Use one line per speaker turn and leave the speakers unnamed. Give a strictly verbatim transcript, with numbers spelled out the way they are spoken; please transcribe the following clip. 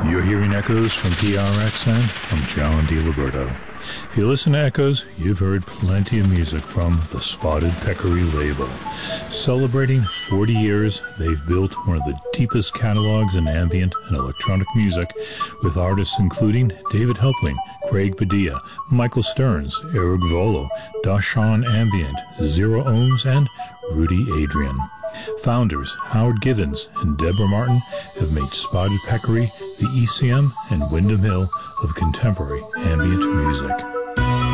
You're hearing echoes from P R X N. I'm John DiLiberto. If you listen to Echoes, you've heard plenty of music from the Spotted Peccary label. Celebrating forty years, they've built one of the deepest catalogs in ambient and electronic music, with artists including David Helpling, Craig Padilla, Michael Stearns, Eric Volo, Dashawn Ambient, Zero Ohms, and Rudy Adrian. Founders Howard Givens and Deborah Martin have made Spotted Peccary the E C M and Windham Hill of contemporary ambient music.